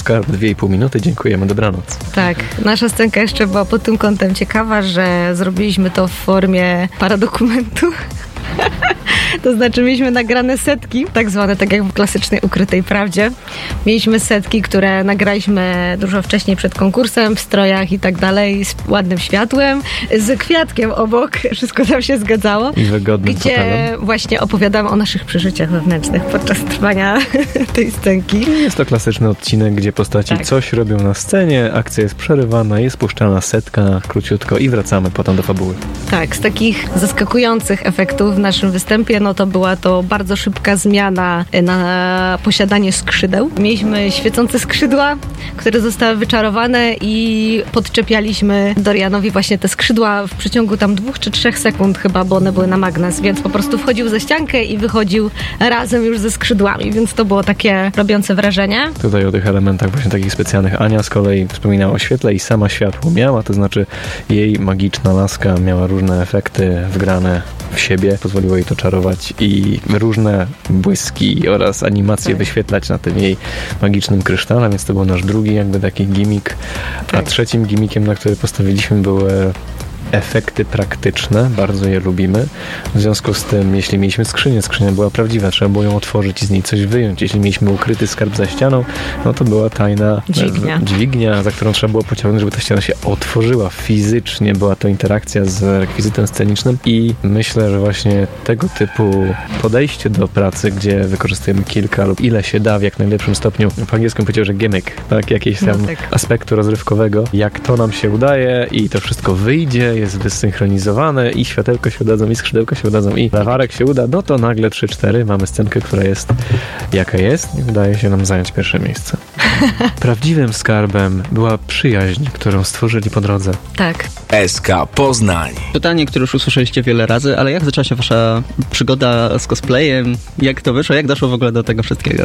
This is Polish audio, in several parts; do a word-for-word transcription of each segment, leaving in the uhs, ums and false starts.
Skarb dwie i pół minuty, dziękujemy, dobranoc. Tak, nasza scenka jeszcze była pod tym kątem ciekawa, że zrobiliśmy to w formie paradokumentu. To znaczy mieliśmy nagrane setki, tak zwane, tak jak w klasycznej Ukrytej Prawdzie. Mieliśmy setki, które nagraliśmy dużo wcześniej przed konkursem, w strojach i tak dalej, z ładnym światłem, z kwiatkiem obok, wszystko tam się zgadzało. I wygodnym gdzie fotelem. Właśnie opowiadamy o naszych przeżyciach wewnętrznych podczas trwania tej scenki. Jest to klasyczny odcinek, gdzie postaci tak. coś robią na scenie, akcja jest przerywana, jest puszczana setka króciutko i wracamy potem do fabuły. Tak, z takich zaskakujących efektów w naszym występie, no to była to bardzo szybka zmiana na posiadanie skrzydeł. Mieliśmy świecące skrzydła, które zostały wyczarowane i podczepialiśmy Dorianowi właśnie te skrzydła w przeciągu tam dwóch czy trzech sekund chyba, bo one były na magnes, więc po prostu wchodził za ściankę i wychodził razem już ze skrzydłami, więc to było takie robiące wrażenie. Tutaj o tych elementach właśnie takich specjalnych Ania z kolei wspominała o świetle i sama światło miała, to znaczy jej magiczna laska miała różne efekty wgrane w siebie, pozwoliło jej to czarować i różne błyski oraz animacje tak. wyświetlać na tym jej magicznym krysztale, więc to był nasz drugi jakby taki gimmick, tak. a trzecim gimmickiem, na który postawiliśmy, były efekty praktyczne, bardzo je lubimy. W związku z tym, jeśli mieliśmy skrzynię, skrzynia była prawdziwa, trzeba było ją otworzyć i z niej coś wyjąć. Jeśli mieliśmy ukryty skarb za ścianą, no to była tajna dźwignia, dźwignia za którą trzeba było pociągnąć, żeby ta ściana się otworzyła fizycznie. Była to interakcja z rekwizytem scenicznym i myślę, że właśnie tego typu podejście do pracy, gdzie wykorzystujemy kilka lub ile się da w jak najlepszym stopniu, po angielsku powiedział, że gimmick, tak, jakiegoś tam no tak. aspektu rozrywkowego, jak to nam się udaje i to wszystko wyjdzie, jest wysynchronizowane i światełko się udadzą, i skrzydełko się udadzą, i lewarek się uda, no to nagle trzy cztery mamy scenkę, która jest jaka jest i wydaje się nam zająć pierwsze miejsce. Prawdziwym skarbem była przyjaźń, którą stworzyli po drodze. Tak. S K Poznań. Pytanie, które już usłyszeliście wiele razy, ale jak zaczęła się wasza przygoda z cosplayem? Jak to wyszło? Jak doszło w ogóle do tego wszystkiego?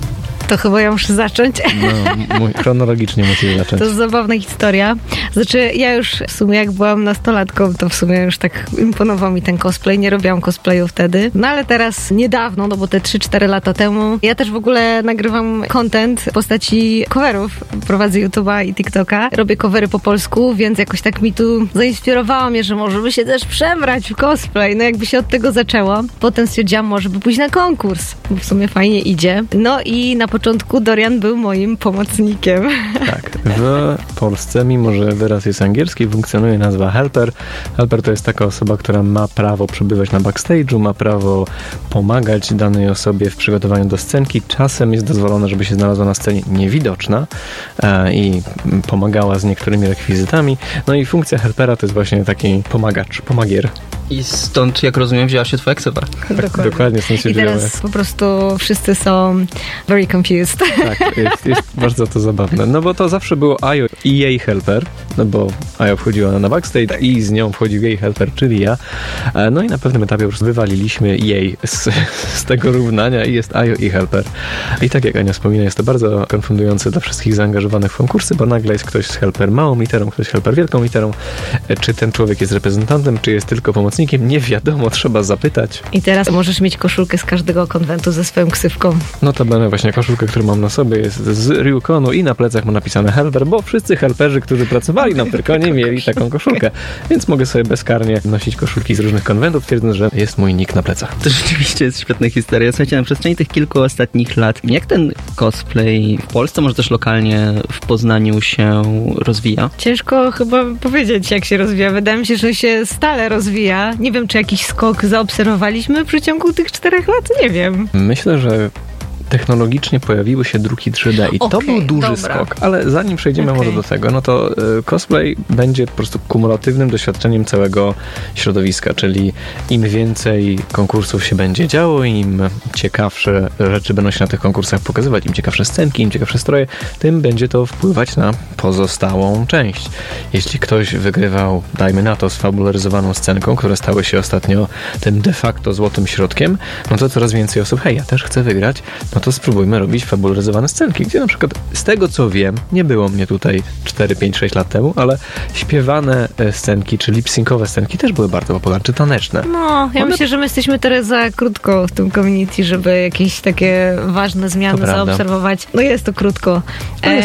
To chyba ja muszę zacząć. No, mój, chronologicznie musisz zacząć. To jest zabawna historia. Znaczy, ja już w sumie jak byłam nastolatką, to w sumie już tak imponował mi ten cosplay. Nie robiłam cosplayu wtedy. No ale teraz niedawno, no bo te trzy cztery lata temu, ja też w ogóle nagrywam content w postaci coverów. Prowadzę YouTube'a i TikToka. Robię covery po polsku, więc jakoś tak mi tu zainspirowała mnie, że może by się też przebrać w cosplay. No jakby się od tego zaczęło. Potem stwierdziłam, może by pójść na konkurs, bo w sumie fajnie idzie. No i na początku Dorian był moim pomocnikiem. Tak. W Polsce, mimo że wyraz jest angielski, funkcjonuje nazwa helper. Helper to jest taka osoba, która ma prawo przebywać na backstage'u, ma prawo pomagać danej osobie w przygotowaniu do scenki. Czasem jest dozwolone, żeby się znalazła na scenie niewidoczna e, i pomagała z niektórymi rekwizytami. No i funkcja helpera to jest właśnie taki pomagacz, pomagier. I stąd, jak rozumiem, wzięła się twoja ksywa. Tak, dokładnie. dokładnie stąd się I teraz wzięła. Po prostu wszyscy są very confused. Tak, jest, jest bardzo to zabawne. No bo to zawsze było Ajo i jej helper, no bo Ajo wchodziła na backstage tak. i z nią wchodził jej helper, czyli ja. No i na pewnym etapie po prostu wywaliliśmy jej z, z tego równania i jest Ajo i helper. I tak jak Ania wspomina, jest to bardzo konfundujące dla wszystkich zaangażowanych w konkursy, bo nagle jest ktoś z helper małą literą, ktoś helper wielką literą. Czy ten człowiek jest reprezentantem, czy jest tylko pomocnikiem? Nie wiadomo, trzeba zapytać. I teraz możesz mieć koszulkę z każdego konwentu ze swoją ksywką. Notabene właśnie koszulkę, którą mam na sobie, jest z Ryukonu i na plecach ma napisane helper, bo wszyscy helperzy, którzy pracowali na Pyrkonie, mieli taką koszulkę. Więc mogę sobie bezkarnie nosić koszulki z różnych konwentów, twierdząc, że jest mój nick na plecach. To rzeczywiście jest świetna historia. Słuchajcie, na przestrzeni tych kilku ostatnich lat, jak ten cosplay w Polsce, może też lokalnie w Poznaniu się rozwija? Ciężko chyba powiedzieć, jak się rozwija. Wydaje mi się, że się stale rozwija. Nie wiem, czy jakiś skok zaobserwowaliśmy w przeciągu tych czterech lat? Nie wiem. Myślę, że technologicznie pojawiły się druki trzy D i okay, to był duży dobra. skok, ale zanim przejdziemy okay. może do tego, no to y, cosplay będzie po prostu kumulatywnym doświadczeniem całego środowiska, czyli im więcej konkursów się będzie działo, im ciekawsze rzeczy będą się na tych konkursach pokazywać, im ciekawsze scenki, im ciekawsze stroje, tym będzie to wpływać na pozostałą część. Jeśli ktoś wygrywał, dajmy na to, sfabularyzowaną scenką, które stały się ostatnio tym de facto złotym środkiem, no to coraz więcej osób, hej, ja też chcę wygrać, no to spróbujmy robić fabularyzowane scenki, gdzie na przykład z tego co wiem, nie było mnie tutaj cztery, pięć, sześć lat temu, ale śpiewane scenki, czy lip-syncowe scenki też były bardzo popularne, czy taneczne. No, ja One... myślę, że my jesteśmy teraz za krótko w tym community, żeby jakieś takie ważne zmiany zaobserwować. No jest to krótko. To jest